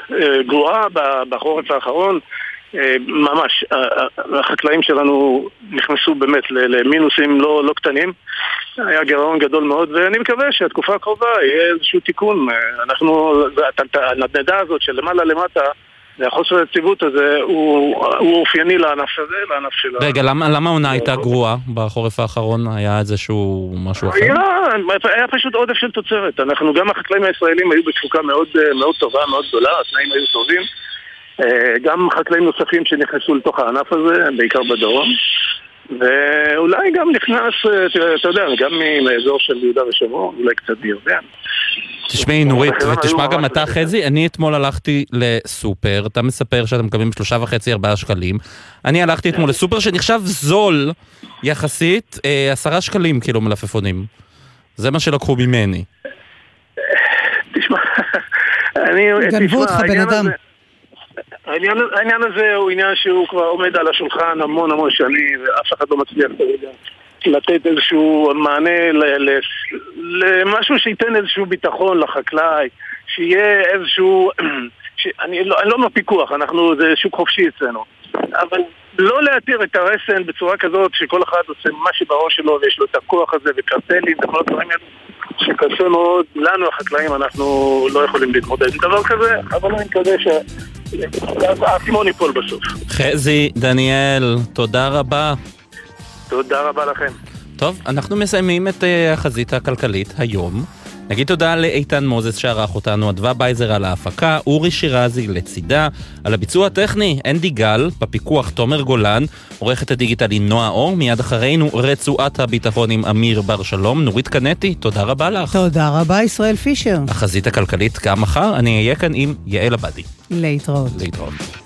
גרועה בחורף האחרון. ממש, החקלאים שלנו נכנסו באמת למינוסים לא קטנים, היה גירעון גדול מאוד, ואני מקווה שהתקופה הקרובה יהיה איזשהו תיקון. הנדנדה הזאת של למעלה למטה, החוסר היציבות הזה הוא אופייני לענף הזה, לענף שלנו. רגע, למה העונה הייתה גרועה בחורף האחרון? היה איזשהו משהו אחר? היה פשוט עודף של תוצרת. גם החקלאים הישראלים היו בתפוקה מאוד טובה, מאוד גדולה, התנאים היו טובים. גם חקלאים נוספים שנכנסו לתוך הענף הזה, בעיקר בדרום. ואולי גם נכנס, אתה יודע, גם מאזור של יהודה ושומרון, אולי קצת בירדן. תשמעי נורית, ותשמע גם אתה חזי, אני אתמול הלכתי לסופר, אתה מספר שאתם מקבלים 3.5-4 שקלים, אני הלכתי אתמול לסופר שנחשב זול יחסית, 10 שקלים קילו מלפפונים. זה מה שלקחו ממני. תשמע, גנבו אותך בן אדם. העניין הזה הוא עניין שהוא כבר עומד על השולחן המון שנים, ואף אחד לא מצליח לתת איזשהו מענה למשהו שייתן איזשהו ביטחון לחקלאי, שיהיה איזשהו, אני לא מפיקוח, זה שוק חופשי אצלנו, אבל לא להתיר את הרסן בצורה כזאת שכל אחד עושה מה שבראש שלו ויש לו את הכוח הזה וקרטלים וכל הדברים האלה שקשה מאוד לנו החקלאים, אנחנו לא יכולים להתמודד עם דבר כזה, אבל אני מקווה שהאסימון ייפול בסוף. חזי, דניאל, תודה רבה. תודה רבה לכם. טוב, אנחנו מסיימים את החזית הכלכלית היום. נגיד תודה לאיתן מוזס שערך אותנו, אדווה בייזר על ההפקה, אורי שירזי לצידה, על הביצוע הטכני, אנדי גל, בפיקוח תומר גולן, עורכת הדיגיטלי נועה אור, מיד אחרינו רצועת הביטחון עם אמיר בר שלום, נורית קנטי, תודה רבה לך. תודה רבה ישראל פישר. החזית הכלכלית גם מחר, אני אהיה כאן עם יעל עבדי. להתראות. להתראות.